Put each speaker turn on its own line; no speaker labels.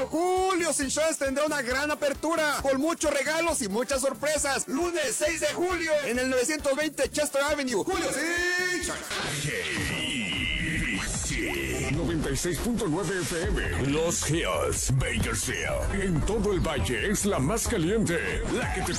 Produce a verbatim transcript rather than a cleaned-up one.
Julio's Insurance tendrá una gran apertura, con muchos regalos y muchas sorpresas. Lunes seis de julio, en el novecientos veinte Chester Avenue. Julio's Insurance.
noventa y seis punto nueve F M. Los Hills, Bakersfield. En todo el valle es la más caliente. La que te